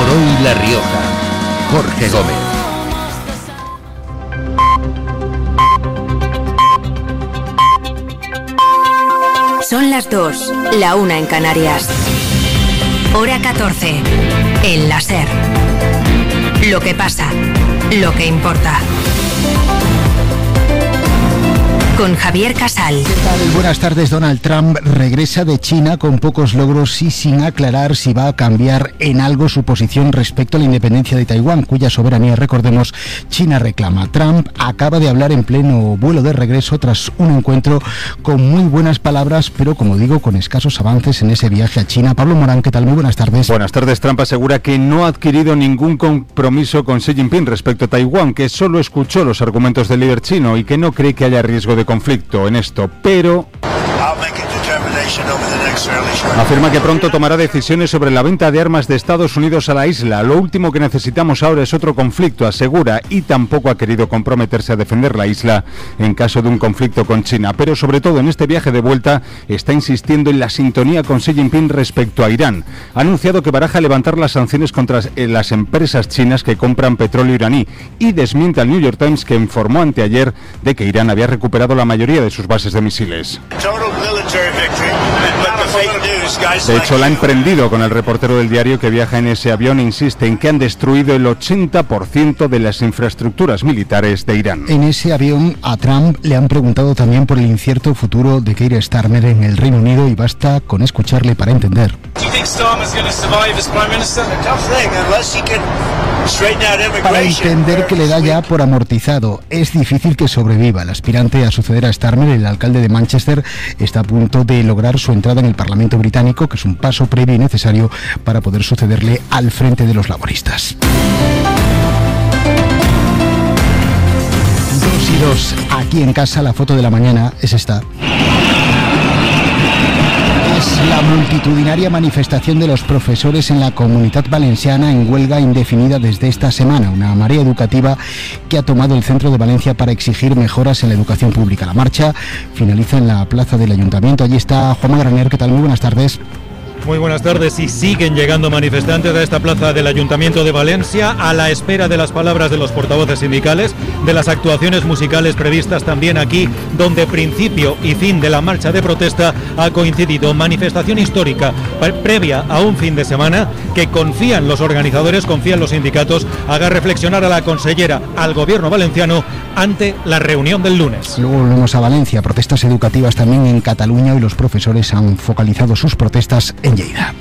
Hoy La Rioja. Jorge Gómez. Son las 2, la 1 en Canarias. Hora 14. El la SER. Lo que pasa, lo que importa. Con Javier Casal. ¿Qué tal? Buenas tardes. Donald Trump regresa de China con pocos logros y sin aclarar si va a cambiar en algo su posición respecto a la independencia de Taiwán, cuya soberanía, recordemos, China reclama. Trump acaba de hablar en pleno vuelo de regreso tras un encuentro con muy buenas palabras, pero como digo, con escasos avances en ese viaje a China. Pablo Morán, ¿qué tal? Muy buenas tardes. Buenas tardes. Trump asegura que no ha adquirido ningún compromiso con Xi Jinping respecto a Taiwán, que solo escuchó los argumentos del líder chino y que no cree que haya riesgo de conflicto en esto, pero afirma que pronto tomará decisiones sobre la venta de armas de Estados Unidos a la isla. Lo último que necesitamos ahora es otro conflicto, asegura, y tampoco ha querido comprometerse a defender la isla en caso de un conflicto con China. Pero sobre todo en este viaje de vuelta está insistiendo en la sintonía con Xi Jinping respecto a Irán. Ha anunciado que baraja levantar las sanciones contra las empresas chinas que compran petróleo iraní y desmiente al New York Times, que informó anteayer de que Irán había recuperado la mayoría de sus bases de misiles. De hecho, la ha emprendido con el reportero del diario que viaja en ese avión e insiste en que han destruido el 80% de las infraestructuras militares de Irán. En ese avión a Trump le han preguntado también por el incierto futuro de Keir Starmer en el Reino Unido y basta con escucharle para entender. Para entender que le da ya por amortizado. Es difícil que sobreviva. El aspirante a suceder a Starmer, el alcalde de Manchester, está a punto de lograr su entrada en el Parlamento británico, que es un paso previo y necesario para poder sucederle al frente de los laboristas. 2 aquí en casa. La foto de la mañana es esta. Es la multitudinaria manifestación de los profesores en la Comunitat Valenciana en huelga indefinida desde esta semana. Una marea educativa que ha tomado el centro de Valencia para exigir mejoras en la educación pública. La marcha finaliza en la plaza del Ayuntamiento. Allí está Juanma Graner. ¿Qué tal? Muy buenas tardes. Muy buenas tardes. Y siguen llegando manifestantes a esta plaza del Ayuntamiento de Valencia a la espera de las palabras de los portavoces sindicales, de las actuaciones musicales previstas también aquí, donde principio y fin de la marcha de protesta ha coincidido. Manifestación histórica previa a un fin de semana que confían los organizadores, confían los sindicatos, haga reflexionar a la consellera, al gobierno valenciano ante la reunión del lunes. Luego volvemos a Valencia. Protestas educativas también en Cataluña y los profesores han focalizado sus protestas en Lleida.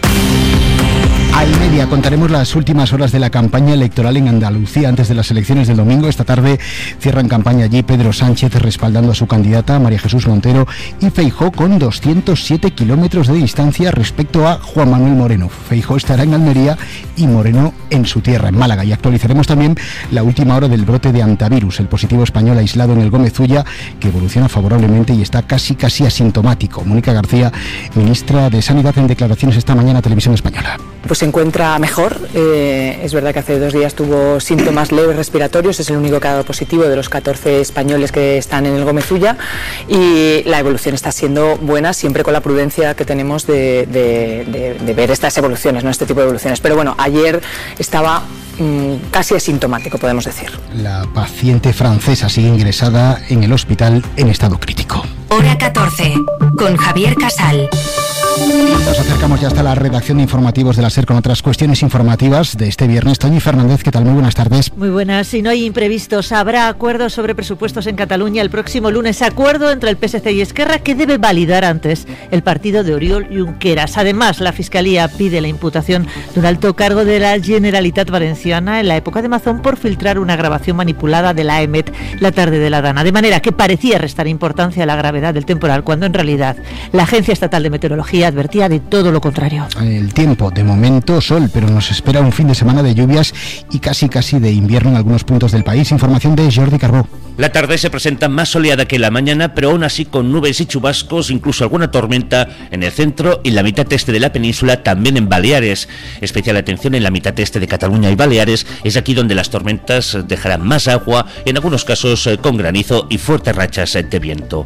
Al media contaremos las últimas horas de la campaña electoral en Andalucía antes de las elecciones del domingo. Esta tarde cierran campaña allí Pedro Sánchez respaldando a su candidata María Jesús Montero y Feijóo con 207 kilómetros de distancia respecto a Juan Manuel Moreno. Feijóo estará en Almería y Moreno en su tierra, en Málaga. Y actualizaremos también la última hora del brote de hantavirus, el positivo español aislado en el Gómez Ulla, que evoluciona favorablemente y está casi asintomático. Mónica García, ministra de Sanidad, en declaraciones esta mañana a Televisión Española. Pues se encuentra mejor. Es verdad que hace 2 días tuvo síntomas leves respiratorios, es el único que ha dado positivo de los 14 españoles que están en el Gómez Ulla, y la evolución está siendo buena, siempre con la prudencia que tenemos de ver estas evoluciones, no este tipo de evoluciones. Pero bueno, ayer estaba casi asintomático, podemos decir. La paciente francesa sigue ingresada en el hospital en estado crítico. Hora 14, con Javier Casal. Nos acercamos ya hasta la redacción de informativos de la SER con otras cuestiones informativas de este viernes. Toñi Fernández, ¿qué tal? Muy buenas tardes. Muy buenas. Si no hay imprevistos, habrá acuerdos sobre presupuestos en Cataluña el próximo lunes. Acuerdo entre el PSC y Esquerra que debe validar antes el partido de Oriol Junqueras. Además, la Fiscalía pide la imputación de un alto cargo de la Generalitat Valenciana en la época de Mazón por filtrar una grabación manipulada de la EMET la tarde de la Dana. De manera que parecía restar importancia a la gravedad del temporal, cuando en realidad la Agencia Estatal de Meteorología advertía de todo lo contrario. El tiempo, de momento sol, pero nos espera un fin de semana de lluvias y casi de invierno en algunos puntos del país. Información de Jordi Carbó. La tarde se presenta más soleada que la mañana, pero aún así con nubes y chubascos, incluso alguna tormenta en el centro y la mitad este de la península, también en Baleares. Especial atención en la mitad este de Cataluña y Baleares, es aquí donde las tormentas dejarán más agua, en algunos casos con granizo y fuertes rachas de viento.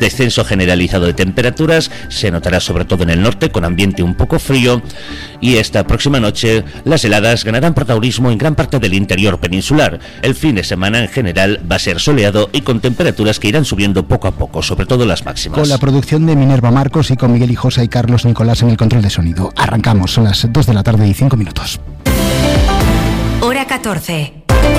descenso generalizado de temperaturas, se notará sobre todo en el norte con ambiente un poco frío, y esta próxima noche las heladas ganarán protagonismo en gran parte del interior peninsular. El fin de semana en general va a ser soleado y con temperaturas que irán subiendo poco a poco, sobre todo las máximas. Con la producción de Minerva Marcos y con Miguel Hijosa y Carlos Nicolás en el control de sonido. Arrancamos, son las 2 de la tarde y 5 minutos. Hora 14.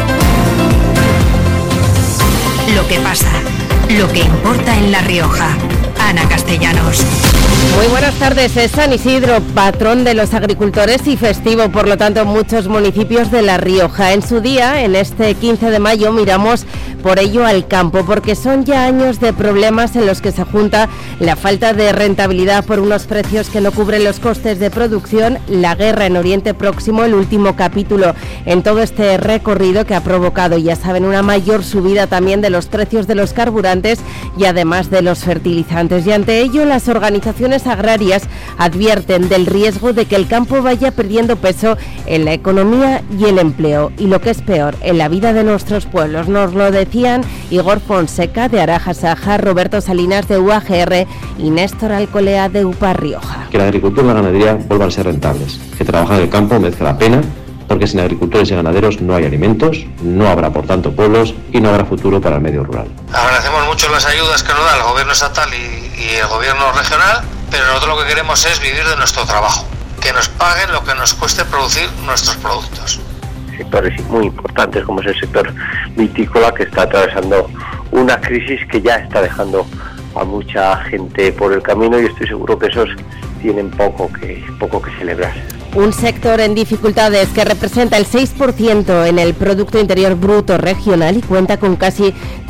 Lo que pasa, lo que importa en La Rioja. Ana Castellanos. Muy buenas tardes. Es San Isidro, patrón de los agricultores y festivo, por lo tanto, en muchos municipios de La Rioja. En su día, en este 15 de mayo, miramos por ello al campo, porque son ya años de problemas en los que se junta la falta de rentabilidad por unos precios que no cubren los costes de producción, la guerra en Oriente Próximo, el último capítulo en todo este recorrido que ha provocado, ya saben, una mayor subida también de los precios de los carburantes y además de los fertilizantes. Y ante ello, las organizaciones agrarias advierten del riesgo de que el campo vaya perdiendo peso en la economía y el empleo, y lo que es peor, en la vida de nuestros pueblos. Nos lo decían Igor Fonseca de Araja Saja, Roberto Salinas de UAGR y Néstor Alcolea de UPA Rioja. Que la agricultura y la ganadería vuelvan a ser rentables, que trabajar en el campo merezca la pena, porque sin agricultores y ganaderos no hay alimentos, no habrá por tanto pueblos y no habrá futuro para el medio rural. Agradecemos mucho las ayudas que nos da el gobierno estatal y el gobierno regional, pero nosotros lo que queremos es vivir de nuestro trabajo, que nos paguen lo que nos cueste producir nuestros productos. Sectores muy importantes como es el sector vitícola, que está atravesando una crisis que ya está dejando a mucha gente por el camino, y estoy seguro que esos tienen poco que celebrar. Un sector en dificultades que representa el 6% en el Producto Interior Bruto regional y cuenta con casi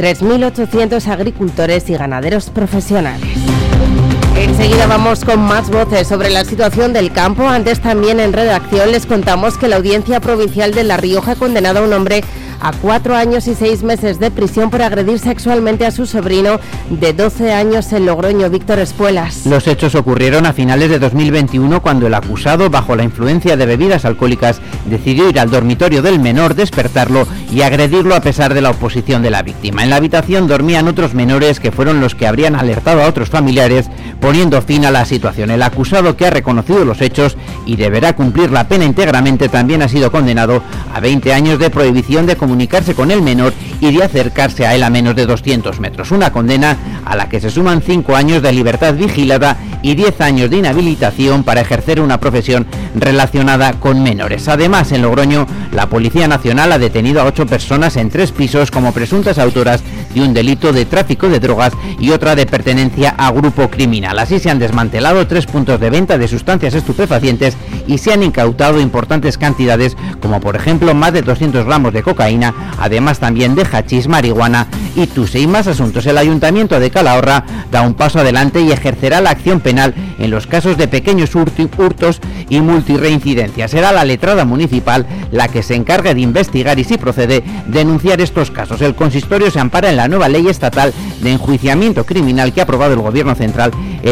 3.800 agricultores y ganaderos profesionales. Enseguida vamos con más voces sobre la situación del campo. Antes, también en redacción, les contamos que la Audiencia Provincial de La Rioja ha condenado a un hombre a 4 años y 6 meses de prisión por agredir sexualmente a su sobrino de 12 años en Logroño, Víctor Espuelas. Los hechos ocurrieron a finales de 2021, cuando el acusado, bajo la influencia de bebidas alcohólicas, decidió ir al dormitorio del menor, despertarlo y agredirlo a pesar de la oposición de la víctima. En la habitación dormían otros menores que fueron los que habrían alertado a otros familiares, poniendo fin a la situación. El acusado, que ha reconocido los hechos y deberá cumplir la pena íntegramente, también ha sido condenado a 20 años de prohibición de comunicarse con el menor y de acercarse a él a menos de 200 metros. Una condena a la que se suman 5 años de libertad vigilada y 10 años de inhabilitación para ejercer una profesión relacionada con menores. Además, en Logroño, la Policía Nacional ha detenido a 8 personas en 3 pisos como presuntas autoras de un delito de tráfico de drogas y otra de pertenencia a grupo criminal. Así se han desmantelado 3 puntos de venta de sustancias estupefacientes y se han incautado importantes cantidades, como por ejemplo más de 200 gramos de cocaína, además también de hachís, marihuana y tuse. Y más asuntos. El Ayuntamiento de Calahorra da un paso adelante y ejercerá la acción penal en los casos de pequeños hurtos y multirreincidencias. Será la letrada municipal la que se encargue de investigar y, si procede, denunciar estos casos. El consistorio se ampara en la nueva ley estatal de enjuiciamiento criminal que ha aprobado el Gobierno Central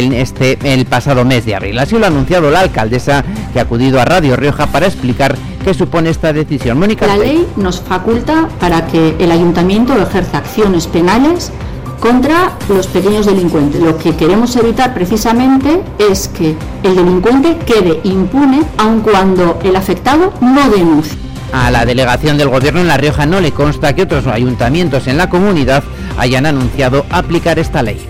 el pasado mes de abril. Así lo ha anunciado la alcaldesa, que ha acudido a Radio Rioja para explicar qué supone esta decisión. Mónica. La ley nos faculta para que el ayuntamiento ejerza acciones penales contra los pequeños delincuentes. Lo que queremos evitar precisamente es que el delincuente quede impune aun cuando el afectado no denuncie. A la delegación del Gobierno en La Rioja no le consta que otros ayuntamientos en la comunidad hayan anunciado aplicar esta ley.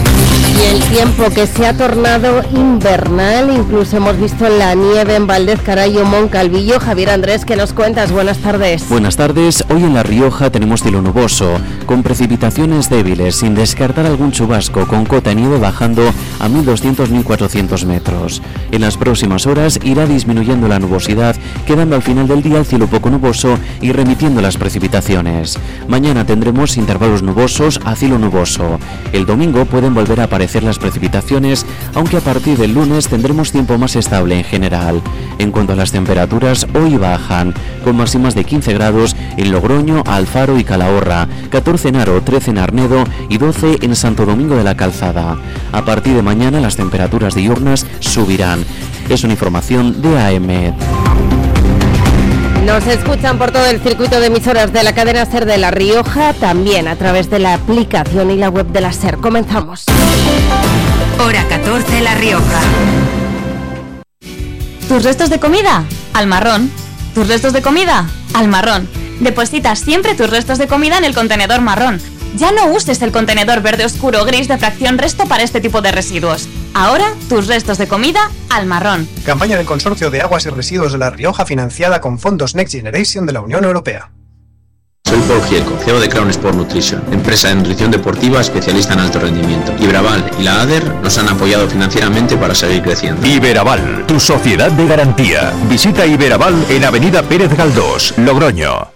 Y el tiempo, que se ha tornado invernal, incluso hemos visto la nieve en Valdez Carayo, Moncalvillo. Javier Andrés, ¿qué nos cuentas? Buenas tardes. Buenas tardes. Hoy en La Rioja tenemos cielo nuboso, con precipitaciones débiles, sin descartar algún chubasco, con cota de nieve bajando a 1.200-1.400 metros. En las próximas horas irá disminuyendo la nubosidad, quedando al final del día el cielo poco nuboso y remitiendo las precipitaciones. Mañana tendremos intervalos nubosos a cielo nuboso. El domingo pueden volver a aparecer las precipitaciones, aunque a partir del lunes tendremos tiempo más estable en general. En cuanto a las temperaturas, hoy bajan, con máximas de 15 grados en Logroño, Alfaro y Calahorra, 14 en Haro, 13 en Arnedo y 12 en Santo Domingo de la Calzada. A partir de mañana las temperaturas diurnas subirán. Es una información de AEMET. Nos escuchan por todo el circuito de emisoras de la cadena SER de La Rioja, también a través de la aplicación y la web de la SER. Comenzamos. Hora 14, La Rioja. ¿Tus restos de comida? Al marrón. ¿Tus restos de comida? Al marrón. Deposita siempre tus restos de comida en el contenedor marrón. Ya no uses el contenedor verde oscuro o gris de fracción resto para este tipo de residuos. Ahora, tus restos de comida al marrón. Campaña del Consorcio de Aguas y Residuos de La Rioja financiada con fondos Next Generation de la Unión Europea. Soy Paul Gieco, CEO de Crown Sport Nutrition, empresa de nutrición deportiva especialista en alto rendimiento. Iberaval y la ADER nos han apoyado financieramente para seguir creciendo. Iberaval, tu sociedad de garantía. Visita Iberaval en Avenida Pérez Galdós, Logroño.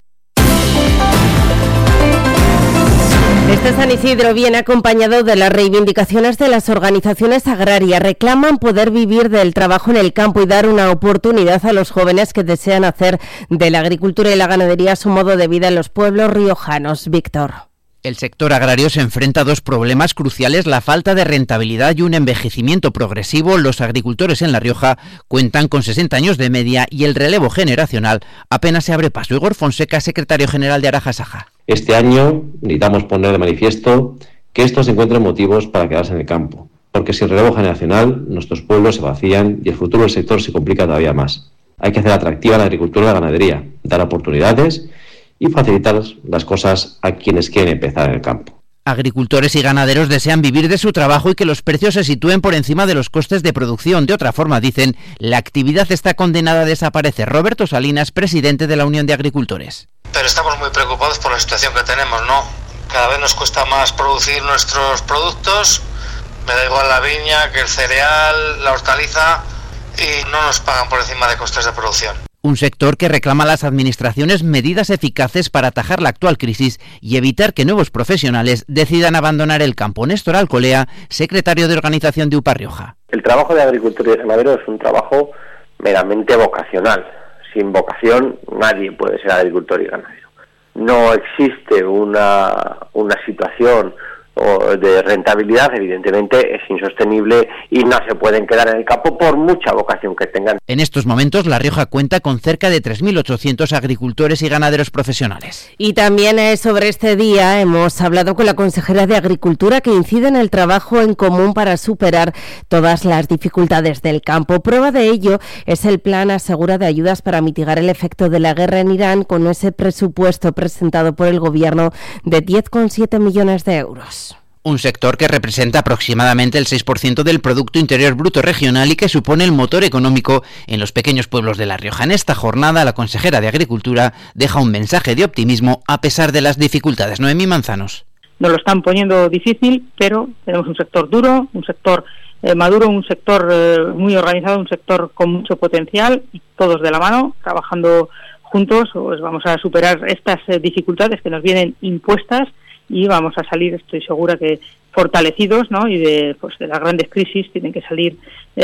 Este San Isidro viene acompañado de las reivindicaciones de las organizaciones agrarias. Reclaman poder vivir del trabajo en el campo y dar una oportunidad a los jóvenes que desean hacer de la agricultura y la ganadería su modo de vida en los pueblos riojanos. Víctor. El sector agrario se enfrenta a dos problemas cruciales: la falta de rentabilidad y un envejecimiento progresivo. Los agricultores en La Rioja cuentan con 60 años de media y el relevo generacional apenas se abre paso. Igor Fonseca, secretario general de Araja Saja. Este año necesitamos poner de manifiesto que estos encuentren motivos para quedarse en el campo, porque sin relevo generacional nuestros pueblos se vacían y el futuro del sector se complica todavía más. Hay que hacer atractiva la agricultura y la ganadería, dar oportunidades y facilitar las cosas a quienes quieren empezar en el campo. Agricultores y ganaderos desean vivir de su trabajo y que los precios se sitúen por encima de los costes de producción. De otra forma, dicen, la actividad está condenada a desaparecer. Roberto Salinas, presidente de la Unión de Agricultores. Pero estamos muy preocupados por la situación que tenemos, ¿no? Cada vez nos cuesta más producir nuestros productos. Me da igual la viña que el cereal, la hortaliza, y no nos pagan por encima de costes de producción. Un sector que reclama a las administraciones medidas eficaces para atajar la actual crisis y evitar que nuevos profesionales decidan abandonar el campo. Néstor Alcolea, secretario de organización de UPA Rioja. El trabajo de agricultor y ganadero es un trabajo meramente vocacional. Sin vocación nadie puede ser agricultor y ganadero. No existe una situación de rentabilidad, evidentemente es insostenible y no se pueden quedar en el campo por mucha vocación que tengan. En estos momentos La Rioja cuenta con cerca de 3.800 agricultores y ganaderos profesionales. Y también sobre este día hemos hablado con la consejera de Agricultura, que incide en el trabajo en común para superar todas las dificultades del campo. Prueba de ello es el plan Asegura de ayudas para mitigar el efecto de la guerra en Irán, con ese presupuesto presentado por el gobierno de 10,7 millones de euros. Un sector que representa aproximadamente el 6% del Producto Interior Bruto regional y que supone el motor económico en los pequeños pueblos de La Rioja. En esta jornada, la consejera de Agricultura deja un mensaje de optimismo a pesar de las dificultades. Noemí Manzanos. Nos lo están poniendo difícil, pero tenemos un sector duro, un sector maduro, un sector muy organizado, un sector con mucho potencial, y todos de la mano, trabajando juntos, pues vamos a superar estas dificultades que nos vienen impuestas y vamos a salir, estoy segura, que fortalecidos, ¿no? Y de las grandes crisis tienen que salir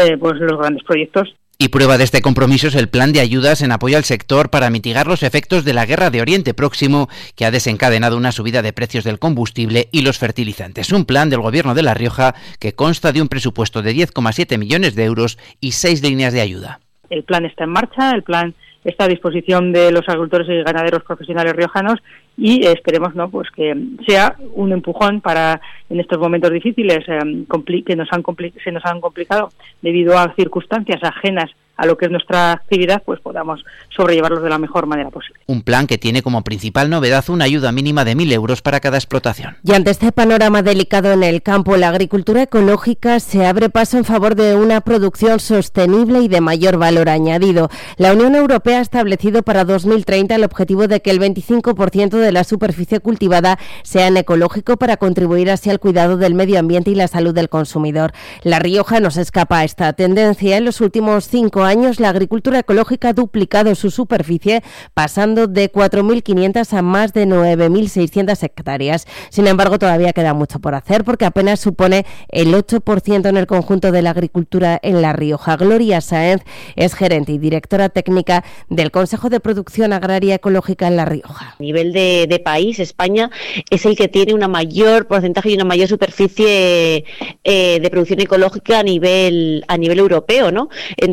los grandes proyectos. Y prueba de este compromiso es el plan de ayudas en apoyo al sector para mitigar los efectos de la guerra de Oriente Próximo, que ha desencadenado una subida de precios del combustible y los fertilizantes. Un plan del Gobierno de La Rioja que consta de un presupuesto de 10,7 millones de euros y 6 líneas de ayuda. El plan está en marcha, el plan está a disposición de los agricultores y ganaderos profesionales riojanos y esperemos, ¿no?, pues que sea un empujón para, en estos momentos difíciles que se nos han complicado debido a circunstancias ajenas a lo que es nuestra actividad, pues podamos sobrellevarlos de la mejor manera posible. Un plan que tiene como principal novedad una ayuda mínima de 1.000 euros para cada explotación. Y ante este panorama delicado en el campo, la agricultura ecológica se abre paso en favor de una producción sostenible y de mayor valor añadido. La Unión Europea ha establecido para 2030 el objetivo de que el 25% de la superficie cultivada sea en ecológico, para contribuir así al cuidado del medio ambiente y la salud del consumidor. La Rioja no se escapa a esta tendencia. En los últimos 5 años, la agricultura ecológica ha duplicado su superficie, pasando de 4.500 a más de 9.600 hectáreas. Sin embargo, todavía queda mucho por hacer, porque apenas supone el 8% en el conjunto de la agricultura en La Rioja. Gloria Sáenz es gerente y directora técnica del Consejo de Producción Agraria Ecológica en La Rioja. A nivel de país, España es el que tiene una mayor porcentaje y una mayor superficie de producción ecológica a nivel europeo, ¿no? Entonces sí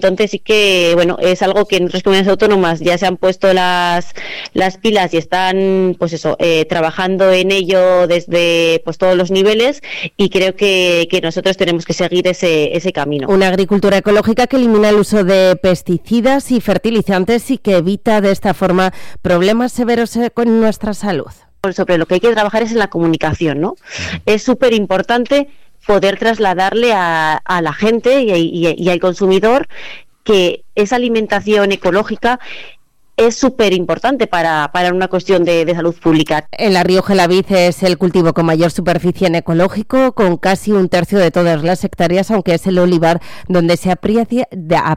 que bueno, es algo que en otras comunidades autónomas ya se han puesto las pilas y están pues eso, trabajando en ello desde pues todos los niveles, y creo que nosotros tenemos que seguir ese camino. Una agricultura ecológica que elimina el uso de pesticidas y fertilizantes y que evita de esta forma problemas severos con nuestra salud. Sobre lo que hay que trabajar es en la comunicación, ¿no? Es súper importante poder trasladarle a la gente y al consumidor que esa alimentación ecológica es súper importante para una cuestión de salud pública. En La Rioja la vid es el cultivo con mayor superficie en ecológico, con casi un tercio de todas las hectáreas, aunque es el olivar donde se aprecia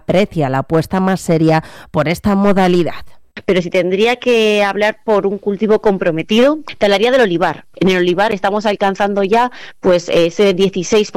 la apuesta más seria por esta modalidad. Pero si tendría que hablar por un cultivo comprometido, te hablaría del olivar. En el olivar estamos alcanzando ya pues ese 16%,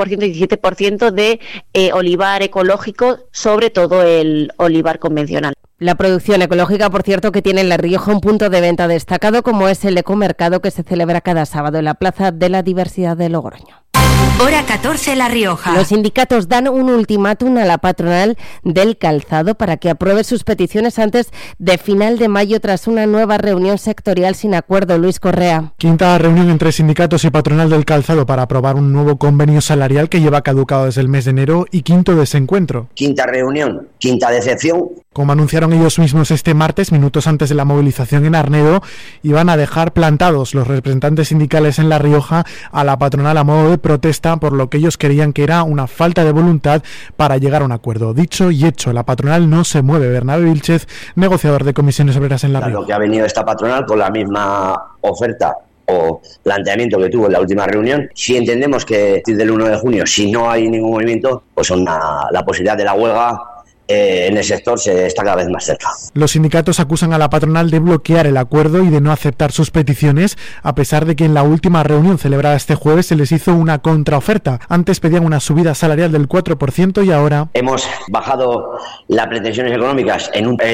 17% de olivar ecológico, sobre todo el olivar convencional. La producción ecológica, por cierto, que tiene en La Rioja un punto de venta destacado, como es el Ecomercado, que se celebra cada sábado en la Plaza de la Diversidad de Logroño. Hora 14, La Rioja. Los sindicatos dan un ultimátum a la patronal del calzado para que apruebe sus peticiones antes de final de mayo, tras una nueva reunión sectorial sin acuerdo. Luis Correa. Quinta reunión entre sindicatos y patronal del calzado para aprobar un nuevo convenio salarial que lleva caducado desde el mes de enero, y quinto desencuentro. Quinta reunión, quinta decepción. Como anunciaron ellos mismos este martes, minutos antes de la movilización en Arnedo, iban a dejar plantados los representantes sindicales en La Rioja a la patronal a modo de protesta por lo que ellos creían que era una falta de voluntad para llegar a un acuerdo. Dicho y hecho, la patronal no se mueve. Bernabé Vilchez, negociador de Comisiones Obreras en La Rioja. Lo que ha venido esta patronal con la misma oferta o planteamiento que tuvo en la última reunión. Si entendemos que desde el 1 de junio, si no hay ningún movimiento, pues la posibilidad de la huelga en el sector se está cada vez más cerca. Los sindicatos acusan a la patronal de bloquear el acuerdo y de no aceptar sus peticiones, a pesar de que en la última reunión celebrada este jueves se les hizo una contraoferta. Antes pedían una subida salarial del 4% y ahora hemos bajado las pretensiones económicas en un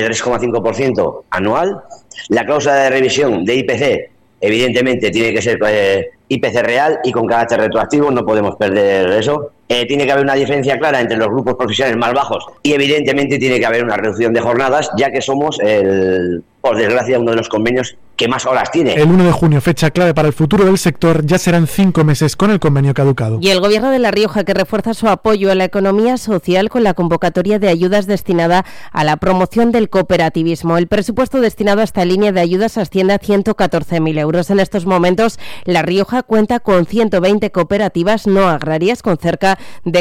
3,5% anual. La cláusula de revisión de IPC evidentemente tiene que ser IPC real y con carácter retroactivo, no podemos perder eso. Tiene que haber una diferencia clara entre los grupos profesionales más bajos y evidentemente tiene que haber una reducción de jornadas, ya que somos, por desgracia, uno de los convenios que más horas tiene. El 1 de junio, fecha clave para el futuro del sector, ya serán 5 meses con el convenio caducado. Y el Gobierno de La Rioja, que refuerza su apoyo a la economía social con la convocatoria de ayudas destinada a la promoción del cooperativismo. El presupuesto destinado a esta línea de ayudas asciende a 114.000 euros. En estos momentos, La Rioja cuenta con 120 cooperativas no agrarias con cerca de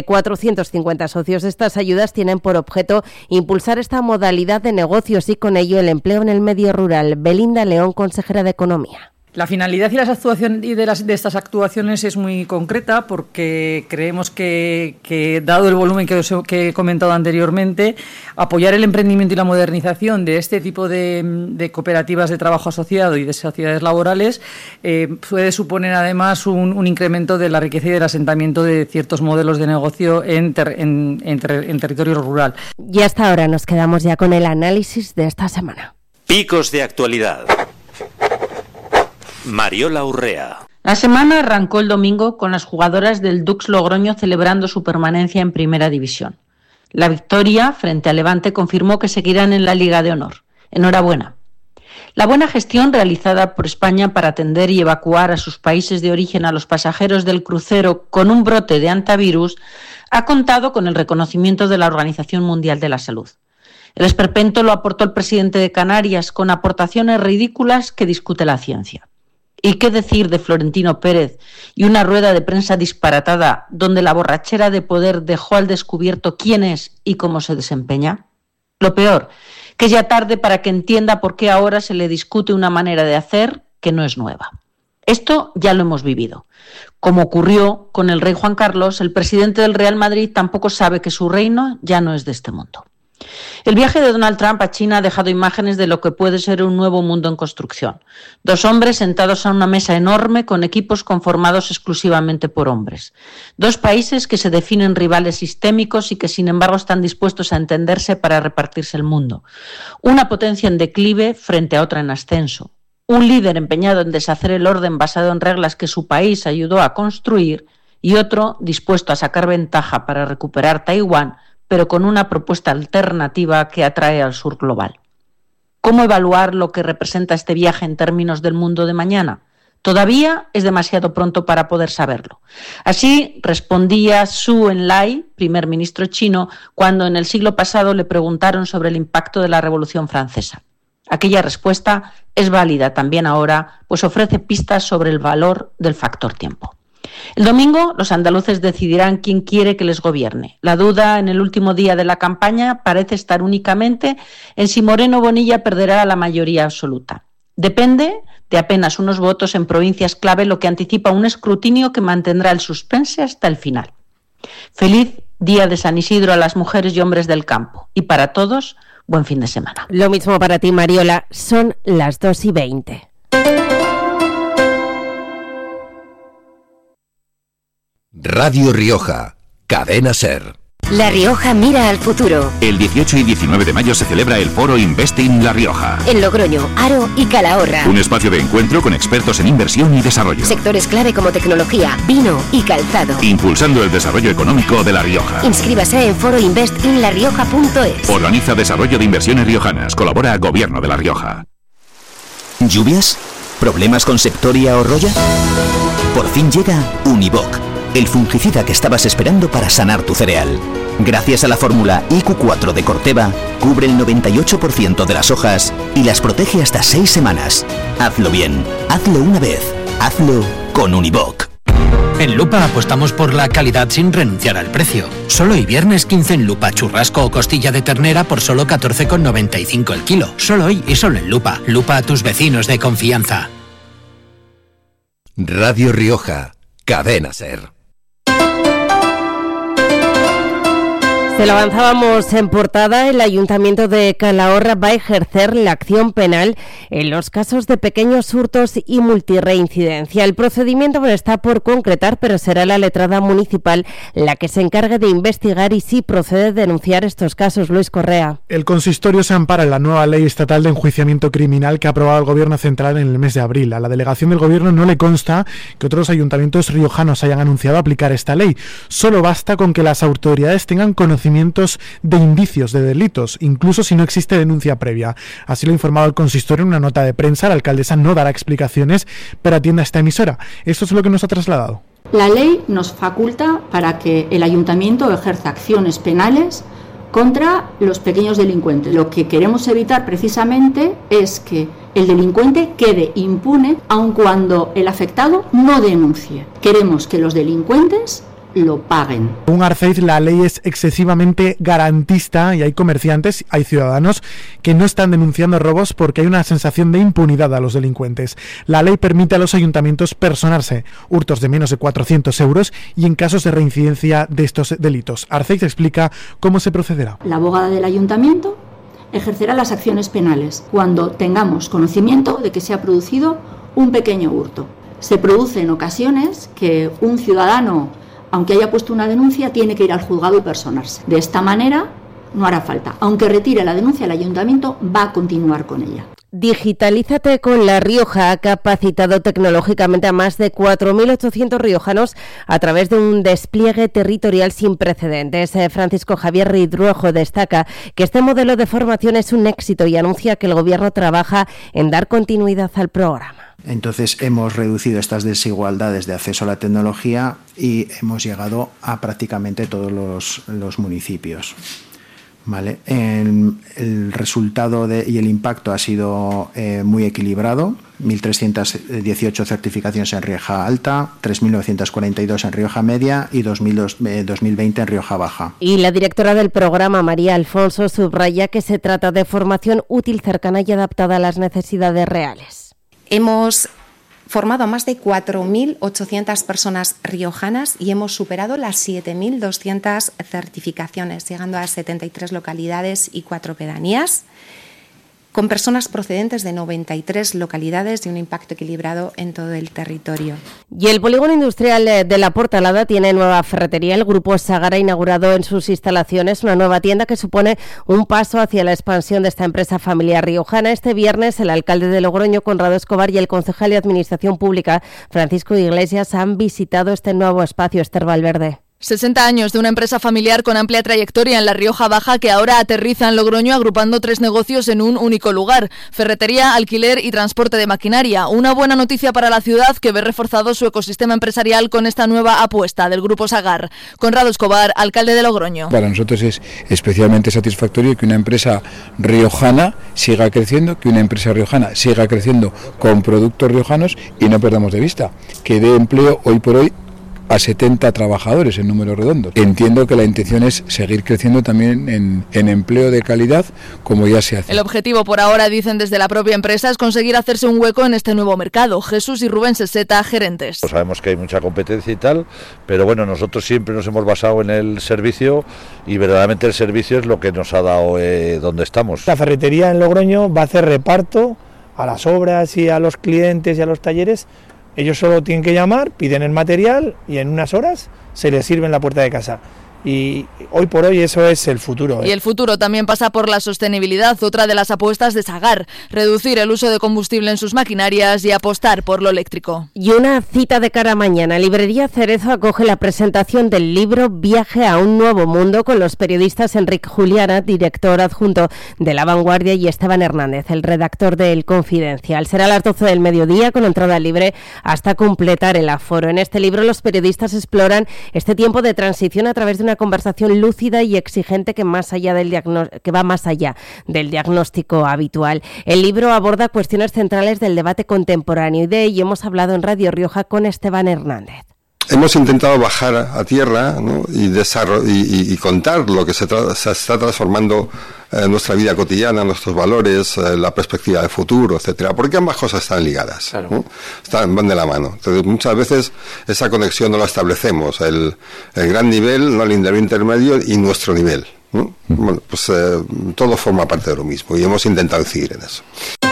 450 socios. Estas ayudas tienen por objeto impulsar esta modalidad de negocios y con ello el empleo en el medio rural. Belinda León, consejera de Economía. La finalidad y las actuaciones de estas actuaciones es muy concreta, porque creemos que dado el volumen que he comentado anteriormente, apoyar el emprendimiento y la modernización de este tipo de cooperativas de trabajo asociado y de sociedades laborales puede suponer además un incremento de la riqueza y del asentamiento de ciertos modelos de negocio en territorio rural. Y hasta ahora nos quedamos ya con el análisis de esta semana. Picos de actualidad. Mariola Urrea. La semana arrancó el domingo con las jugadoras del Dux Logroño celebrando su permanencia en Primera División. La victoria frente a Levante confirmó que seguirán en la Liga de Honor. Enhorabuena. La buena gestión realizada por España para atender y evacuar a sus países de origen a los pasajeros del crucero con un brote de hantavirus ha contado con el reconocimiento de la Organización Mundial de la Salud. El esperpento lo aportó el presidente de Canarias con aportaciones ridículas que discute la ciencia. ¿Y qué decir de Florentino Pérez y una rueda de prensa disparatada donde la borrachera de poder dejó al descubierto quién es y cómo se desempeña? Lo peor, que es ya tarde para que entienda por qué ahora se le discute una manera de hacer que no es nueva. Esto ya lo hemos vivido. Como ocurrió con el rey Juan Carlos, el presidente del Real Madrid tampoco sabe que su reino ya no es de este mundo. El viaje de Donald Trump a China ha dejado imágenes de lo que puede ser un nuevo mundo en construcción. 2 hombres sentados a una mesa enorme con equipos conformados exclusivamente por hombres. 2 países que se definen rivales sistémicos y que sin embargo están dispuestos a entenderse para repartirse el mundo. Una potencia en declive frente a otra en ascenso. Un líder empeñado en deshacer el orden basado en reglas que su país ayudó a construir y otro dispuesto a sacar ventaja para recuperar Taiwán pero con una propuesta alternativa que atrae al sur global. ¿Cómo evaluar lo que representa este viaje en términos del mundo de mañana? Todavía es demasiado pronto para poder saberlo. Así respondía Zhou Enlai, primer ministro chino, cuando en el siglo pasado le preguntaron sobre el impacto de la Revolución Francesa. Aquella respuesta es válida también ahora, pues ofrece pistas sobre el valor del factor tiempo. El domingo, los andaluces decidirán quién quiere que les gobierne. La duda en el último día de la campaña parece estar únicamente en si Moreno Bonilla perderá la mayoría absoluta. Depende de apenas unos votos en provincias clave, lo que anticipa un escrutinio que mantendrá el suspense hasta el final. Feliz Día de San Isidro a las mujeres y hombres del campo. Y para todos, buen fin de semana. Lo mismo para ti, Mariola. Son las 2:20. Radio Rioja, Cadena Ser. La Rioja mira al futuro. El 18 y 19 de mayo se celebra el Foro Investing La Rioja. En Logroño, Haro y Calahorra. Un espacio de encuentro con expertos en inversión y desarrollo. Sectores clave como tecnología, vino y calzado. Impulsando el desarrollo económico de La Rioja. Inscríbase en foroinvestinlarioja.es. Organiza Desarrollo de Inversiones Riojanas. Colabora Gobierno de La Rioja. ¿Lluvias? ¿Problemas con Sectoria o Roya? Por fin llega Univoc, el fungicida que estabas esperando para sanar tu cereal. Gracias a la fórmula IQ4 de Corteva, cubre el 98% de las hojas y las protege hasta 6 semanas. Hazlo bien, hazlo una vez, hazlo con Univoc. En Lupa apostamos por la calidad sin renunciar al precio. Solo hoy viernes 15 en Lupa, churrasco o costilla de ternera por solo 14,95 el kilo. Solo hoy y solo en Lupa. Lupa a tus vecinos de confianza. Radio Rioja, Cadena Ser. Se lo avanzábamos en portada, el Ayuntamiento de Calahorra va a ejercer la acción penal en los casos de pequeños hurtos y multirreincidencia. El procedimiento está por concretar, pero será la letrada municipal la que se encargue de investigar y si procede denunciar estos casos. Luis Correa. El consistorio se ampara en la nueva ley estatal de enjuiciamiento criminal que ha aprobado el Gobierno central en el mes de abril. A la delegación del Gobierno no le consta que otros ayuntamientos riojanos hayan anunciado aplicar esta ley. Solo basta con que las autoridades tengan conocimientos de indicios de delitos, incluso si no existe denuncia previa. Así lo ha informado el consistorio en una nota de prensa. La alcaldesa no dará explicaciones, pero atiende a esta emisora. Esto es lo que nos ha trasladado. La ley nos faculta para que el ayuntamiento ejerza acciones penales contra los pequeños delincuentes. Lo que queremos evitar precisamente es que el delincuente quede impune aun cuando el afectado no denuncie. Queremos que los delincuentes lo paguen. Según Arceiz, la ley es excesivamente garantista y hay comerciantes, hay ciudadanos que no están denunciando robos porque hay una sensación de impunidad a los delincuentes. La ley permite a los ayuntamientos personarse hurtos de menos de 400 euros y en casos de reincidencia de estos delitos. Arceiz explica cómo se procederá. La abogada del ayuntamiento ejercerá las acciones penales cuando tengamos conocimiento de que se ha producido un pequeño hurto. Se produce en ocasiones que un ciudadano, aunque haya puesto una denuncia, tiene que ir al juzgado y personarse. De esta manera no hará falta. Aunque retire la denuncia, el ayuntamiento va a continuar con ella. Digitalízate con La Rioja ha capacitado tecnológicamente a más de 4.800 riojanos a través de un despliegue territorial sin precedentes. Francisco Javier Ridruejo destaca que este modelo de formación es un éxito y anuncia que el Gobierno trabaja en dar continuidad al programa. Entonces hemos reducido estas desigualdades de acceso a la tecnología y hemos llegado a prácticamente todos los municipios. ¿Vale? El resultado y el impacto ha sido muy equilibrado. 1.318 certificaciones en Rioja Alta, 3.942 en Rioja Media y 2.020 en Rioja Baja. Y la directora del programa, María Alfonso, subraya que se trata de formación útil, cercana y adaptada a las necesidades reales. Hemos formado a más de 4.800 personas riojanas y hemos superado las 7.200 certificaciones, llegando a 73 localidades y 4 pedanías, con personas procedentes de 93 localidades y un impacto equilibrado en todo el territorio. Y el polígono industrial de La Portalada tiene nueva ferretería. El grupo Sagara ha inaugurado en sus instalaciones una nueva tienda que supone un paso hacia la expansión de esta empresa familiar riojana. Este viernes el alcalde de Logroño, Conrado Escobar, y el concejal de Administración Pública, Francisco Iglesias, han visitado este nuevo espacio. Esther Valverde. 60 años de una empresa familiar con amplia trayectoria en la Rioja Baja que ahora aterriza en Logroño agrupando 3 negocios en un único lugar: ferretería, alquiler y transporte de maquinaria. Una buena noticia para la ciudad, que ve reforzado su ecosistema empresarial con esta nueva apuesta del Grupo Sagar. Conrado Escobar, alcalde de Logroño. Para nosotros es especialmente satisfactorio que una empresa riojana siga creciendo, que una empresa riojana siga creciendo con productos riojanos y no perdamos de vista que dé empleo hoy por hoy a 70 trabajadores en números redondos. Entiendo que la intención es seguir creciendo también en empleo de calidad, como ya se hace. El objetivo por ahora, dicen desde la propia empresa, es conseguir hacerse un hueco en este nuevo mercado. Jesús y Rubén Seseta, gerentes. Pues sabemos que hay mucha competencia y tal, pero bueno, nosotros siempre nos hemos basado en el servicio y verdaderamente el servicio es lo que nos ha dado donde estamos. La ferretería en Logroño va a hacer reparto a las obras y a los clientes y a los talleres. Ellos solo tienen que llamar, piden el material y en unas horas se les sirve en la puerta de casa. Y hoy por hoy eso es el futuro. Y el futuro también pasa por la sostenibilidad, otra de las apuestas de Sagar: reducir el uso de combustible en sus maquinarias y apostar por lo eléctrico. Y una cita de cara a mañana. Librería Cerezo acoge la presentación del libro Viaje a un nuevo mundo con los periodistas Enrique Juliana, director adjunto de La Vanguardia, y Esteban Hernández, el redactor de El Confidencial. Será a las 12 del mediodía con entrada libre hasta completar el aforo. En este libro los periodistas exploran este tiempo de transición a través de una conversación lúcida y exigente que va más allá del diagnóstico habitual. El libro aborda cuestiones centrales del debate contemporáneo y de ello hemos hablado en Radio Rioja con Esteban Hernández. Hemos intentado bajar a tierra, ¿no? y contar lo que se está transformando en nuestra vida cotidiana, nuestros valores, la perspectiva de futuro, etcétera, porque ambas cosas están ligadas, claro, ¿no? Van de la mano. Entonces, muchas veces esa conexión no la establecemos, el gran nivel, no el nivel intermedio y nuestro nivel, ¿no? Bueno, pues todo forma parte de lo mismo y hemos intentado incidir en eso.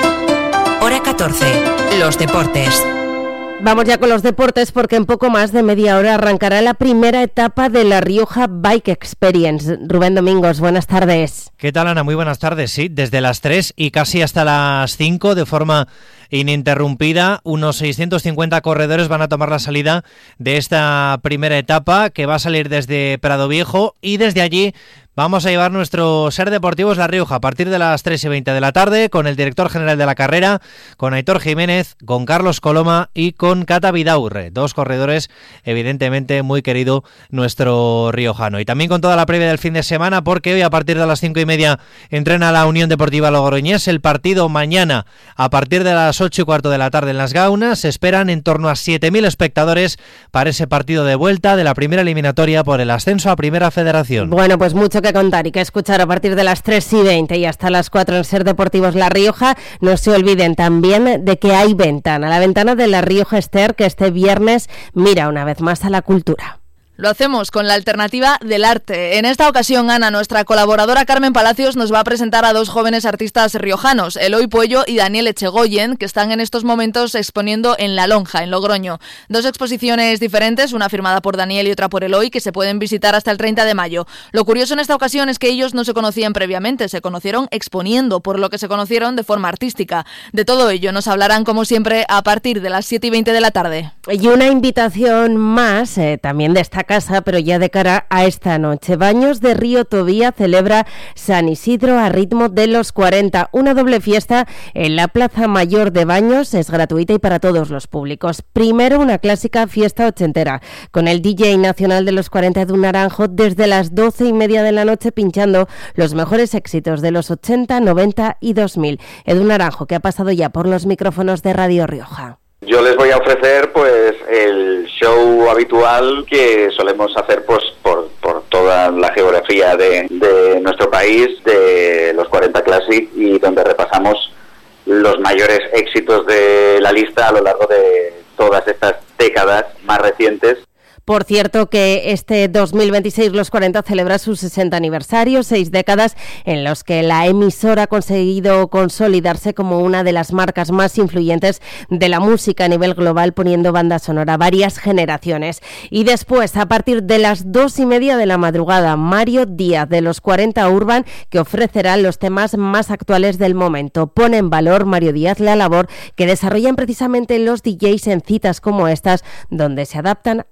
Hora 14. Los deportes. Vamos ya con los deportes porque en poco más de media hora arrancará la primera etapa de la Rioja Bike Experience. Rubén Domingos, buenas tardes. ¿Qué tal, Ana? Muy buenas tardes. Sí, desde las 3 y casi hasta las 5 de forma ininterrumpida, unos 650 corredores van a tomar la salida de esta primera etapa que va a salir desde Prado Viejo y desde allí vamos a llevar nuestro Ser Deportivos La Rioja a partir de las 3:20 de la tarde con el director general de la carrera, con Aitor Jiménez, con Carlos Coloma y con Cata Vidaurre, 2 corredores evidentemente muy querido nuestro riojano. Y también con toda la previa del fin de semana, porque hoy a partir de las 5:30 entrena la Unión Deportiva Logroñés. El partido mañana a partir de las 8:15 de la tarde en Las Gaunas. Se esperan en torno a 7.000 espectadores para ese partido de vuelta de la primera eliminatoria por el ascenso a Primera Federación. Bueno, pues mucho que contar y que escuchar a partir de las 3:20 y hasta las 4 en Ser Deportivos La Rioja. No se olviden también de que hay ventana, la ventana de La Rioja Ester, que este viernes mira una vez más a la cultura. Lo hacemos con la alternativa del arte. En esta ocasión, Ana, nuestra colaboradora Carmen Palacios, nos va a presentar a 2 jóvenes artistas riojanos, Eloy Puello y Daniel Echegoyen, que están en estos momentos exponiendo en La Lonja, en Logroño. 2 exposiciones diferentes, una firmada por Daniel y otra por Eloy, que se pueden visitar hasta el 30 de mayo. Lo curioso en esta ocasión es que ellos no se conocían previamente, se conocieron exponiendo, por lo que se conocieron de forma artística. De todo ello nos hablarán, como siempre, a partir de las 7:20 de la tarde. Y una invitación más, también de esta casa, pero ya de cara a esta noche. Baños de Río Tobía celebra San Isidro a ritmo de los 40. Una doble fiesta en la Plaza Mayor de Baños, es gratuita y para todos los públicos. Primero, una clásica fiesta ochentera, con el DJ nacional de los 40 Edu Naranjo desde las 12:30 de la noche pinchando los mejores éxitos de los 80, 90 y 2000. Edu Naranjo, que ha pasado ya por los micrófonos de Radio Rioja. Yo les voy a ofrecer pues el show habitual que solemos hacer pues por toda la geografía de nuestro país, de los 40 Classic, y donde repasamos los mayores éxitos de la lista a lo largo de todas estas décadas más recientes. Por cierto que este 2026 Los 40 celebra su 60 aniversario, 6 décadas en los que la emisora ha conseguido consolidarse como una de las marcas más influyentes de la música a nivel global, poniendo banda sonora a varias generaciones. Y después, a partir de las 2:30 de la madrugada, Mario Díaz de Los 40 Urban, que ofrecerá los temas más actuales del momento. Pone en valor Mario Díaz la labor que desarrollan precisamente los DJs en citas como estas, donde se adaptan a lo que el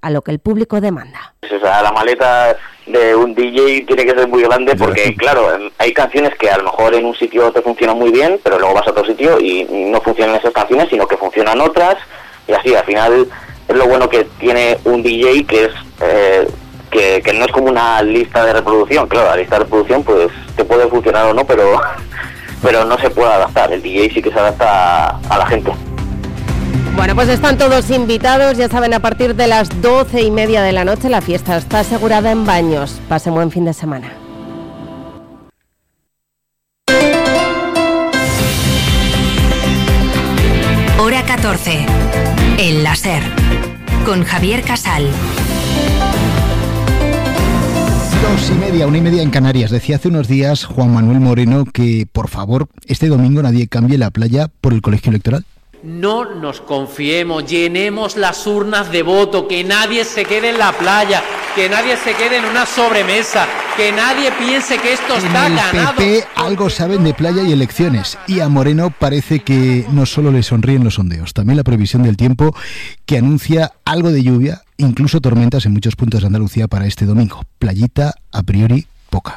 público demanda. O sea, la maleta de un DJ tiene que ser muy grande porque, claro, hay canciones que a lo mejor en un sitio te funcionan muy bien, pero luego vas a otro sitio y no funcionan esas canciones, sino que funcionan otras, y así, al final, es lo bueno que tiene un DJ, que es que no es como una lista de reproducción. Claro, la lista de reproducción, pues, te puede funcionar o no, pero no se puede adaptar. El DJ sí que se adapta a la gente. Bueno, pues están todos invitados, ya saben, a partir de las 12:30 de la noche la fiesta está asegurada en Baños. Pasen buen fin de semana. Hora 14, en la SER, con Javier Casal. 2:30, 1:30 en Canarias. Decía hace unos días Juan Manuel Moreno que, por favor, este domingo nadie cambie la playa por el colegio electoral. No nos confiemos, llenemos las urnas de voto, que nadie se quede en la playa, que nadie se quede en una sobremesa, que nadie piense que esto está ganado. En el PP algo saben de playa y elecciones, y a Moreno parece que no solo le sonríen los sondeos, también la previsión del tiempo, que anuncia algo de lluvia, incluso tormentas en muchos puntos de Andalucía para este domingo. Playita, a priori, poca.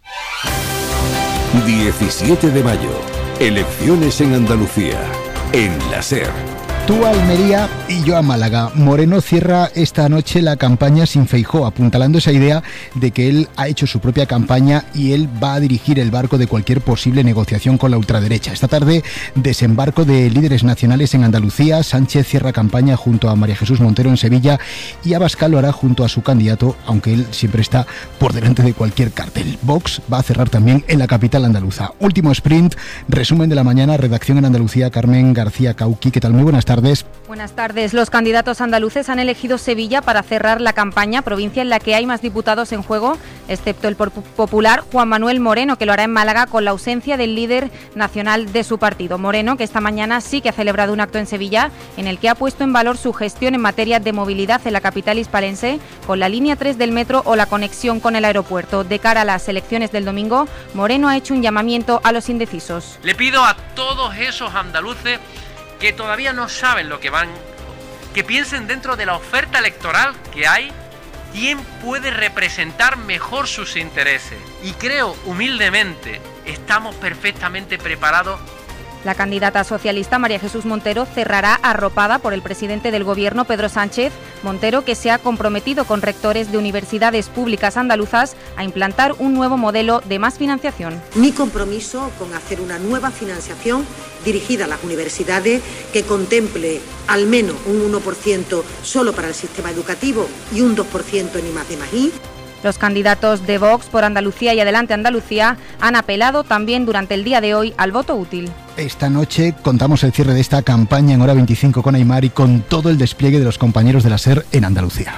17 de mayo, elecciones en Andalucía. En la SER. Tú a Almería y yo a Málaga. Moreno cierra esta noche la campaña sin Feijóo, apuntalando esa idea de que él ha hecho su propia campaña y él va a dirigir el barco de cualquier posible negociación con la ultraderecha. Esta tarde, desembarco de líderes nacionales en Andalucía. Sánchez cierra campaña junto a María Jesús Montero en Sevilla y Abascal lo hará junto a su candidato, aunque él siempre está por delante de cualquier cartel. Vox va a cerrar también en la capital andaluza. Último sprint, resumen de la mañana, redacción en Andalucía, Carmen García Cauqui. ¿Qué tal? Muy buenas tardes. Buenas tardes. Los candidatos andaluces han elegido Sevilla para cerrar la campaña, provincia en la que hay más diputados en juego, excepto el popular Juan Manuel Moreno, que lo hará en Málaga con la ausencia del líder nacional de su partido. Moreno, que esta mañana sí que ha celebrado un acto en Sevilla, en el que ha puesto en valor su gestión en materia de movilidad en la capital hispalense, con la línea 3 del metro o la conexión con el aeropuerto. De cara a las elecciones del domingo, Moreno ha hecho un llamamiento a los indecisos. Le pido a todos esos andaluces que todavía no saben lo que van, que piensen dentro de la oferta electoral que hay, quién puede representar mejor sus intereses. Y creo, humildemente, estamos perfectamente preparados. La candidata socialista María Jesús Montero cerrará arropada por el presidente del Gobierno, Pedro Sánchez. Montero, que se ha comprometido con rectores de universidades públicas andaluzas a implantar un nuevo modelo de más financiación. Mi compromiso con hacer una nueva financiación dirigida a las universidades que contemple al menos un 1% solo para el sistema educativo y un 2% en I+D+I. Los candidatos de Vox por Andalucía y Adelante Andalucía han apelado también durante el día de hoy al voto útil. Esta noche contamos el cierre de esta campaña en Hora 25 con Aymar y con todo el despliegue de los compañeros de la SER en Andalucía.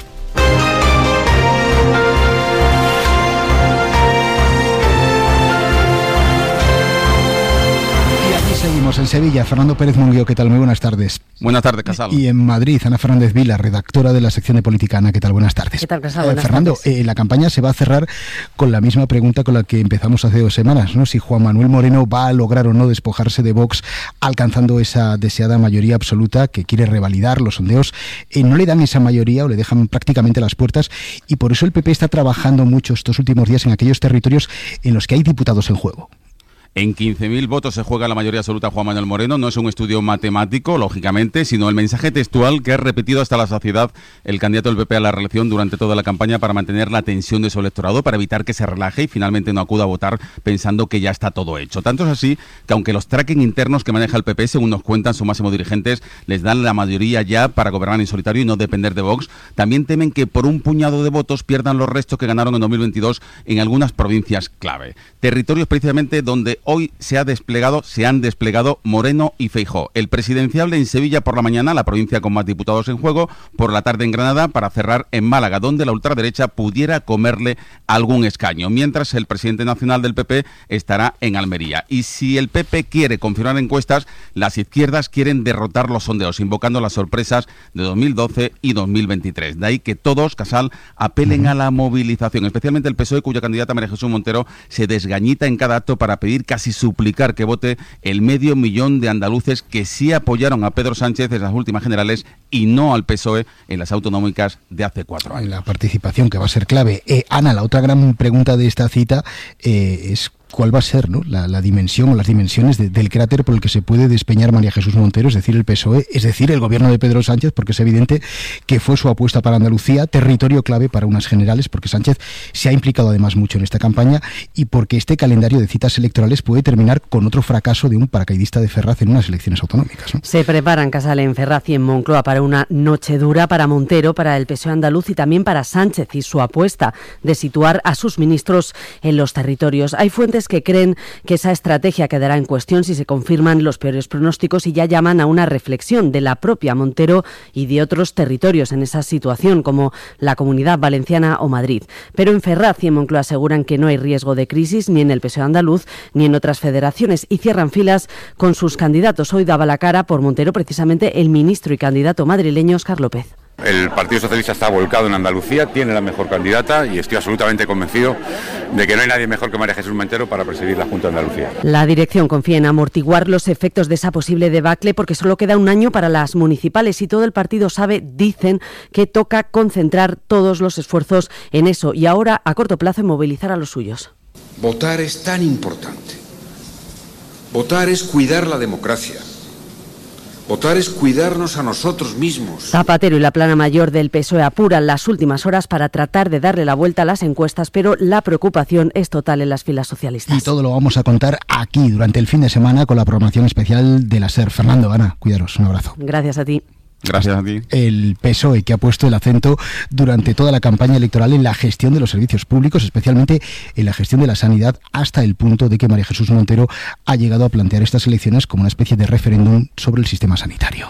Seguimos en Sevilla. Fernando Pérez Munguio, ¿qué tal? Muy buenas tardes. Buenas tardes, Casal. Y en Madrid, Ana Fernández Vila, redactora de la sección de Política. Ana, ¿qué tal? Buenas tardes. ¿Qué tal, Casal? Buenas Fernando, tardes. La campaña se va a cerrar con la misma pregunta con la que empezamos hace 2 semanas, ¿no? Si Juan Manuel Moreno va a lograr o no despojarse de Vox, alcanzando esa deseada mayoría absoluta que quiere revalidar. Los sondeos no le dan esa mayoría o le dejan prácticamente las puertas, y por eso el PP está trabajando mucho estos últimos días en aquellos territorios en los que hay diputados en juego. En 15.000 votos se juega la mayoría absoluta Juan Manuel Moreno. No es un estudio matemático, lógicamente, sino el mensaje textual que ha repetido hasta la saciedad el candidato del PP a la reelección durante toda la campaña para mantener la tensión de su electorado, para evitar que se relaje y finalmente no acuda a votar pensando que ya está todo hecho. Tanto es así que aunque los tracking internos que maneja el PP, según nos cuentan sus máximos dirigentes, les dan la mayoría ya para gobernar en solitario y no depender de Vox, también temen que por un puñado de votos pierdan los restos que ganaron en 2022 en algunas provincias clave. Territorios precisamente donde hoy se han desplegado Moreno y Feijóo. El presidenciable en Sevilla por la mañana, la provincia con más diputados en juego, por la tarde en Granada, para cerrar en Málaga, donde la ultraderecha pudiera comerle algún escaño, mientras el presidente nacional del PP estará en Almería. Y si el PP quiere confirmar encuestas, las izquierdas quieren derrotar los sondeos, invocando las sorpresas de 2012 y 2023. De ahí que todos, Casal, apelen a la movilización, especialmente el PSOE, cuya candidata María Jesús Montero se desgañita en cada acto para pedir casi suplicar que vote el 500.000 de andaluces que sí apoyaron a Pedro Sánchez en las últimas generales y no al PSOE en las autonómicas de hace 4 años. La participación que va a ser clave. Ana, la otra gran pregunta de esta cita es cuál va a ser, ¿no?, la dimensión o las dimensiones del cráter por el que se puede despeñar María Jesús Montero, es decir, el PSOE, es decir, el gobierno de Pedro Sánchez, porque es evidente que fue su apuesta para Andalucía, territorio clave para unas generales, porque Sánchez se ha implicado además mucho en esta campaña y porque este calendario de citas electorales puede terminar con otro fracaso de un paracaidista de Ferraz en unas elecciones autonómicas, ¿no? Se preparan, Casal, en Ferraz y en Moncloa para una noche dura para Montero, para el PSOE andaluz y también para Sánchez y su apuesta de situar a sus ministros en los territorios. Hay fuentes que creen que esa estrategia quedará en cuestión si se confirman los peores pronósticos y ya llaman a una reflexión de la propia Montero y de otros territorios en esa situación, como la Comunidad Valenciana o Madrid. Pero en Ferraz y en Moncloa aseguran que no hay riesgo de crisis ni en el PSOE andaluz ni en otras federaciones y cierran filas con sus candidatos. Hoy daba la cara por Montero precisamente el ministro y candidato madrileño Óscar López. El Partido Socialista está volcado en Andalucía, tiene la mejor candidata y estoy absolutamente convencido de que no hay nadie mejor que María Jesús Montero para presidir la Junta de Andalucía. La dirección confía en amortiguar los efectos de esa posible debacle porque solo queda un año para las municipales y todo el partido sabe, dicen, que toca concentrar todos los esfuerzos en eso y ahora a corto plazo en movilizar a los suyos. Votar es tan importante. Votar es cuidar la democracia. Votar es cuidarnos a nosotros mismos. Zapatero y la plana mayor del PSOE apuran las últimas horas para tratar de darle la vuelta a las encuestas, pero la preocupación es total en las filas socialistas. Y todo lo vamos a contar aquí durante el fin de semana con la programación especial de la SER. Fernando, Ana, cuidaros, un abrazo. Gracias a ti. Gracias a ti. El PSOE, que ha puesto el acento durante toda la campaña electoral en la gestión de los servicios públicos, especialmente en la gestión de la sanidad, hasta el punto de que María Jesús Montero ha llegado a plantear estas elecciones como una especie de referéndum sobre el sistema sanitario.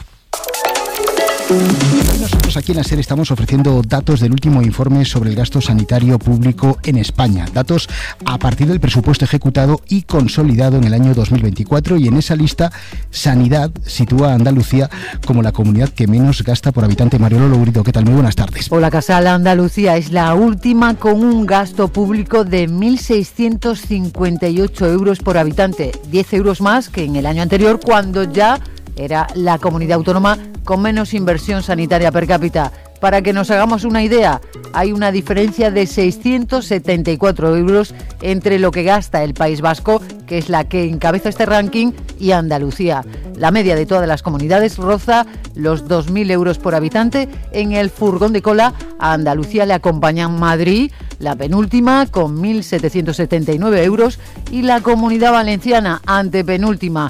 Nosotros aquí en la SER estamos ofreciendo datos del último informe sobre el gasto sanitario público en España. Datos a partir del presupuesto ejecutado y consolidado en el año 2024 y en esa lista Sanidad sitúa a Andalucía como la comunidad que menos gasta por habitante. Mariolo Lourido, ¿qué tal? Muy buenas tardes. Hola, Casal. Andalucía es la última con un gasto público de 1.658 euros por habitante, 10 euros más que en el año anterior cuando ya era la comunidad autónoma con menos inversión sanitaria per cápita. Para que nos hagamos una idea, hay una diferencia de 674 euros entre lo que gasta el País Vasco, que es la que encabeza este ranking, y Andalucía. La media de todas las comunidades roza los 2.000 euros por habitante. En el furgón de cola a Andalucía le acompañan Madrid, la penúltima, con 1.779 euros, y la Comunidad Valenciana, antepenúltima,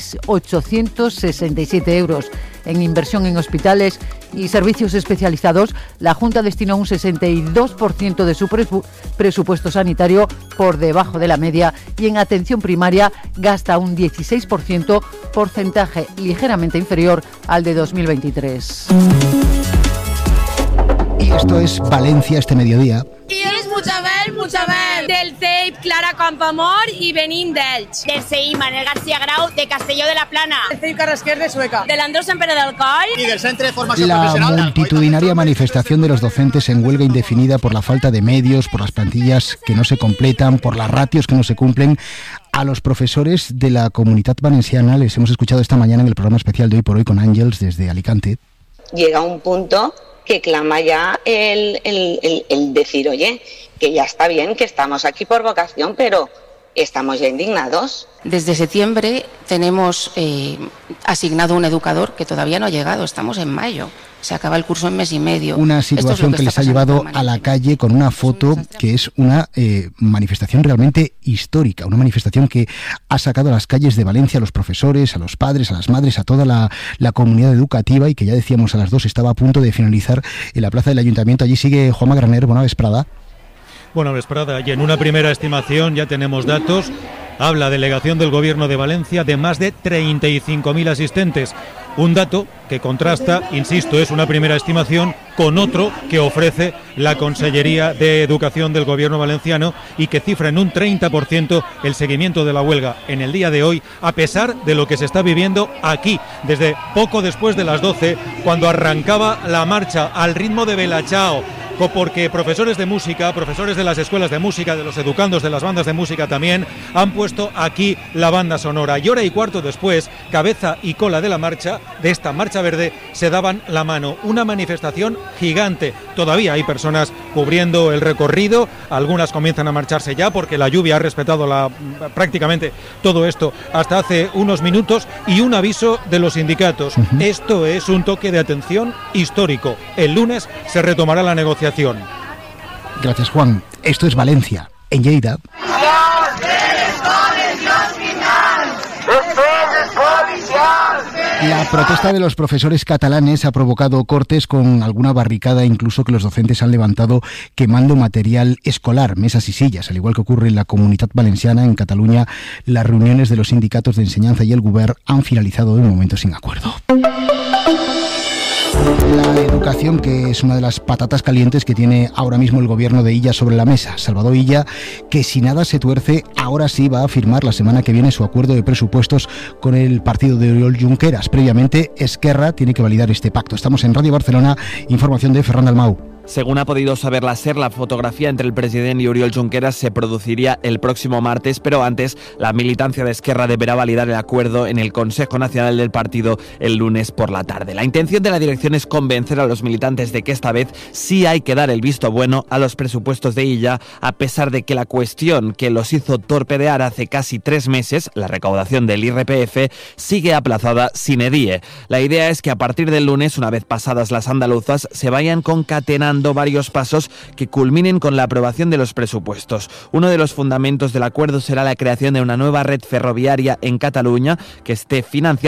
1.867 euros. En inversión en hospitales y servicios especializados, la Junta destinó un 62% de su presupuesto sanitario por debajo de la media y en atención primaria gasta un 16%, porcentaje ligeramente inferior al de 2023. Y esto es Valencia este mediodía. I és Muchabel, del CEIP Clara Campoamor i venim d'Elx. Del CEIP Manel García Grau de Castelló de la Plana. Del CEIP Carrasquer de Sueca. Del Andrés Sant Pere del Coll. Y del Centre de Formación La Profesional. multitudinaria manifestación de los docentes en huelga indefinida por la falta de medios, por las plantillas que no se completan, por las ratios que no se cumplen. A los profesores de la Comunitat Valenciana les hemos escuchado esta mañana en el programa especial de Hoy por Hoy con Ángels desde Alicante. Llega un punto que clama ya el decir, oye, que ya está bien, que estamos aquí por vocación, pero estamos ya indignados. Desde septiembre tenemos asignado un educador que todavía no ha llegado, estamos en mayo. Se acaba el curso en mes y medio. Una situación que les ha llevado a la calle con una foto que es una manifestación realmente histórica, una manifestación que ha sacado a las calles de Valencia a los profesores, a los padres, a las madres, a toda la comunidad educativa y que ya decíamos a las 2 estaba a punto de finalizar en la plaza del Ayuntamiento. Allí sigue Juanma Graner, buena vesprada. Buena vesprada, y en una primera estimación ya tenemos datos. Habla delegación del Gobierno de Valencia de más de 35.000 asistentes. Un dato que contrasta, insisto, es una primera estimación con otro que ofrece la Consellería de Educación del Gobierno valenciano y que cifra en un 30% el seguimiento de la huelga en el día de hoy, a pesar de lo que se está viviendo aquí, desde poco después de las 12, cuando arrancaba la marcha al ritmo de Bella Ciao, porque profesores de música, profesores de las escuelas de música, de los educandos de las bandas de música también, han puesto aquí la banda sonora. Y hora y cuarto después, cabeza y cola de la marcha, de esta marcha verde, se daban la mano. Una manifestación gigante. Todavía hay personas cubriendo el recorrido, algunas comienzan a marcharse ya porque la lluvia ha respetado prácticamente todo esto hasta hace unos minutos, y un aviso de los sindicatos. Esto es un toque de atención histórico. El lunes se retomará la negociación. Gracias, Juan. Esto es Valencia. En Lleida. La protesta de los profesores catalanes ha provocado cortes con alguna barricada, incluso que los docentes han levantado quemando material escolar, mesas y sillas. Al igual que ocurre en la Comunitat Valenciana, en Cataluña, las reuniones de los sindicatos de enseñanza y el Govern han finalizado de momento sin acuerdo. La educación, que es una de las patatas calientes que tiene ahora mismo el gobierno de Illa sobre la mesa. Salvador Illa, que si nada se tuerce, ahora sí va a firmar la semana que viene su acuerdo de presupuestos con el partido de Oriol Junqueras. Previamente, Esquerra tiene que validar este pacto. Estamos en Radio Barcelona, información de Ferran Dalmau. Según ha podido saber la SER, la fotografía entre el presidente y Oriol Junqueras se produciría el próximo martes, pero antes la militancia de Esquerra deberá validar el acuerdo en el Consejo Nacional del partido el lunes por la tarde. La intención de la dirección es convencer a los militantes de que esta vez sí hay que dar el visto bueno a los presupuestos de Illa, a pesar de que la cuestión que los hizo torpedear hace casi 3 meses, la recaudación del IRPF, sigue aplazada sine die. La idea es que a partir del lunes, una vez pasadas las andaluzas, se vayan concatenando varios pasos que culminen con la aprobación de los presupuestos. Uno de los fundamentos del acuerdo será la creación de una nueva red ferroviaria en Cataluña que esté financiada